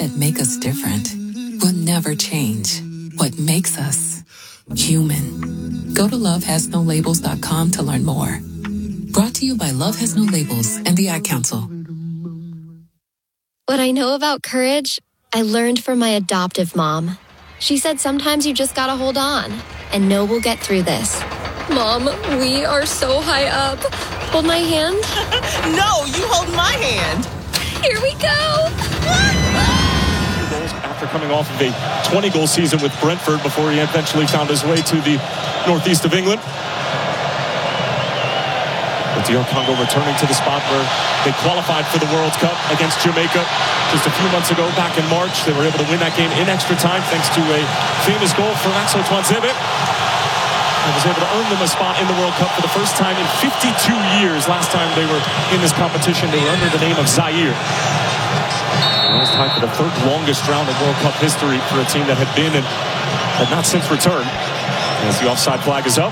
that make us different will never change. What makes us human. Go to lovehasnolabels.com to learn more. Brought to you by Love Has No Labels and the Ad Council. What I know about courage, I learned from my adoptive mom. She said sometimes you just gotta hold on and know we'll get through this. Mom, we are so high up. Hold my hand? No, you hold my hand. Here we go. Goals after coming off of a 20-goal season with Brentford before he eventually found his way to the northeast of England. With DR Congo returning to the spot where they qualified for the World Cup against Jamaica just a few months ago, back in March. They were able to win that game in extra time thanks to a famous goal from Axel Tuanzebe. And was able to earn them a spot in the World Cup for the first time in 52 years. Last time they were in this competition, they were under the name of Zaire. And it was tied for the third longest round of World Cup history for a team that had been and had not since returned. As the offside flag is up.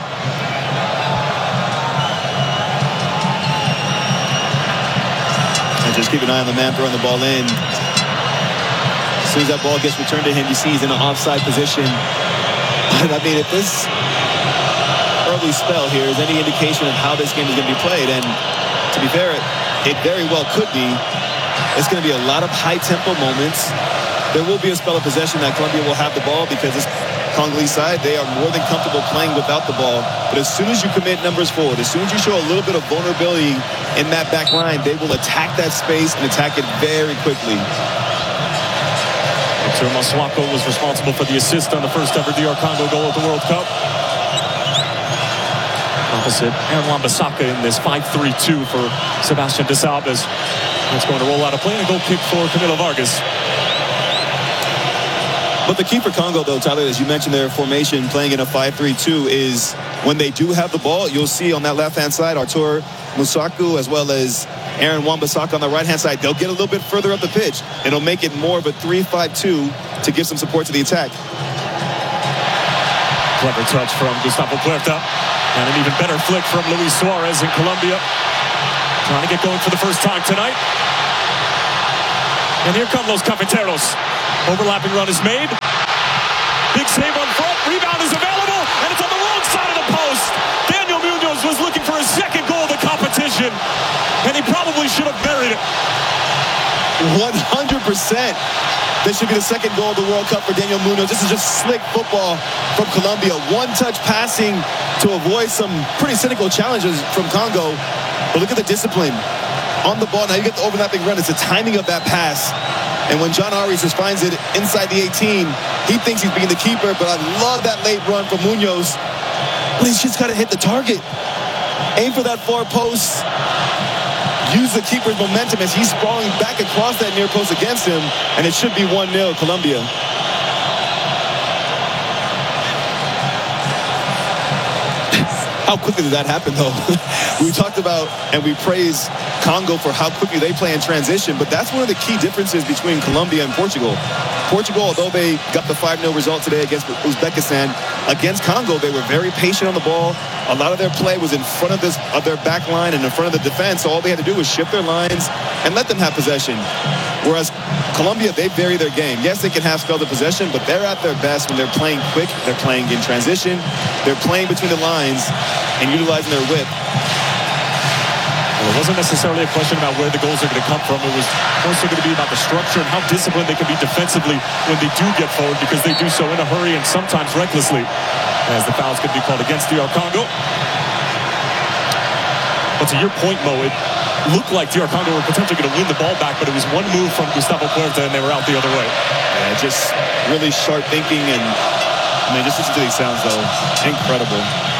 Just keep an eye on the man throwing the ball in. As soon as that ball gets returned to him, you see he's in an offside position. But I mean, if this early spell here is any indication of how this game is going to be played, and to be fair, it very well could be, it's going to be a lot of high-tempo moments. There will be a spell of possession that Colombia will have the ball because this Congolese side, they are more than comfortable playing without the ball. But as soon as you commit numbers forward, as soon as you show a little bit of vulnerability in that back line, they will attack that space and attack it very quickly. Victor Masuaku was responsible for the assist on the first ever DR Congo goal at the World Cup. Opposite Aaron Wan-Bissaka in this 5-3-2 for Sebastian Desailly. It's going to roll out a play and a goal kick for Camilo Vargas. But the key for Congo, though, Tyler, as you mentioned, their formation playing in a 5-3-2 is when they do have the ball, you'll see on that left-hand side, Artur Masuaku as well as Aaron Wan-Bissaka on the right-hand side. They'll get a little bit further up the pitch. It'll make it more of a 3-5-2 to give some support to the attack. Clever touch from Gustavo Puerta. And an even better flick from Luis Suarez in Colombia. Trying to get going for the first time tonight. And here come Los Cafeteros. Overlapping run is made. Big save on front. Rebound is available. And it's on the wrong side of the post. Daniel Munoz was looking for his second goal of the competition. And he probably should have buried it. 100%. This should be the second goal of the World Cup for Daniel Munoz. This is just slick football from Colombia. One-touch passing to avoid some pretty cynical challenges from Congo. But look at the discipline. On the ball, now you get the overlapping run. It's the timing of that pass. And when John Arias just finds it inside the 18, he thinks he's being the keeper, but I love that late run from Munoz. But he's just got to hit the target. Aim for that far post. Use the keeper's momentum as he's sprawling back across that near post against him, and it should be 1-0 Colombia. How quickly did that happen, though? We talked about and we praised Congo for how quickly they play in transition, but that's one of the key differences between Colombia and Portugal. Portugal, although they got the 5-0 result today against Uzbekistan, against Congo, they were very patient on the ball. A lot of their play was in front of their back line and in front of the defense, so all they had to do was shift their lines and let them have possession. Whereas Colombia, they vary their game. Yes, they can have spell the possession, but they're at their best when they're playing quick, they're playing in transition, they're playing between the lines and utilizing their whip. Well, it wasn't necessarily a question about where the goals are going to come from. It was also going to be about the structure and how disciplined they can be defensively when they do get forward, because they do so in a hurry and sometimes recklessly, as the foul's going to be called against DR Congo. But to your point, Mo, it looked like DR Congo were potentially going to win the ball back, but it was one move from Gustavo Puerta and they were out the other way. Yeah, just really sharp thinking, and I mean, just listen to these sounds, though. Incredible.